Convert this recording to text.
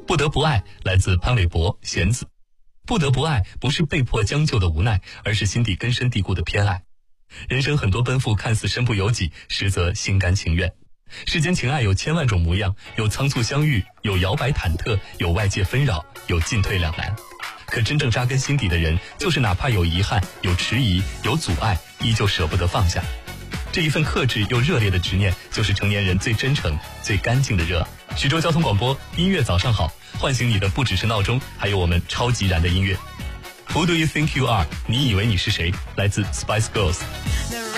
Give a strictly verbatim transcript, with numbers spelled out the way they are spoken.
不得不爱来自潘玮柏、弦子。不得不爱不是被迫将就的无奈，而是心底根深蒂固的偏爱。人生很多奔赴看似身不由己，实则心甘情愿。世间情爱有千万种模样，有仓促相遇，有摇摆忐忑，有外界纷扰，有进退两难。可真正扎根心底的人，就是哪怕有遗憾，有迟疑，有阻碍，依旧舍不得放下。这一份克制又热烈的执念，就是成年人最真诚最干净的热爱。徐州交通广播，音乐早上好，唤醒你的不只是闹钟，还有我们超级燃的音乐。 Who do you think you are？ 你以为你是谁？来自 Spice Girls。